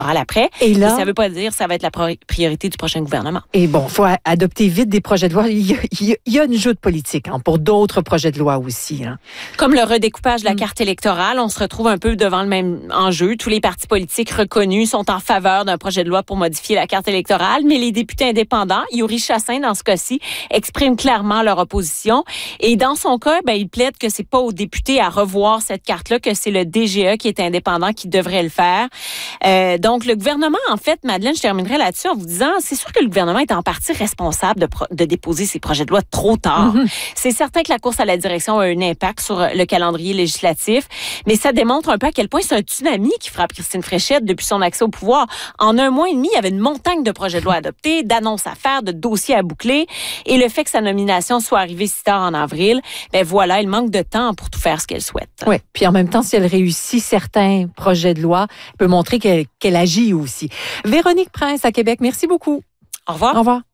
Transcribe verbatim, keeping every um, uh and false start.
après. Et là, et ça veut pas dire que ça va être la priorité du prochain gouvernement. Et bon, il faut adopter vite des projets de loi. Il y a, il y a une joute politique hein, pour d'autres projets de loi aussi. Hein. Comme le redécoupage de la mm. carte électorale, on se retrouve un peu devant le même enjeu. Tous les partis politiques reconnus sont en faveur d'un projet de loi pour modifier la carte électorale, mais les députés indépendants, Yuri Chassin dans ce cas-ci, expriment clairement leur opposition. Et dans son cas, ben, il plaide que c'est pas aux députés à revoir cette carte-là, que c'est le D G E qui est indépendant qui devrait le faire. Euh, donc, le gouvernement, en fait, Madeleine, je terminerai là-dessus en vous disant, c'est sûr que le gouvernement est en partie responsable de, pro- de déposer ces projets de loi trop tard. Mm-hmm. C'est certain que la course à la direction a un impact sur le calendrier législatif, mais ça démontre un peu à quel point c'est un tsunami qui frappe Christine Fréchette depuis son accès au pouvoir. En un mois et demi, il y avait une montagne de projets de loi adoptés, d'annonces à faire, de dossiers à boucler, et le fait que sa nomination soit arrivée si tard en avril, ben voilà, il manque de temps pour tout faire ce qu'elle souhaite. Oui, puis en même temps, si elle réussit certains projets de loi, elle peut montrer qu'elle, qu'elle agit aussi. Véronique Prince à Québec, merci beaucoup. Au revoir. Au revoir.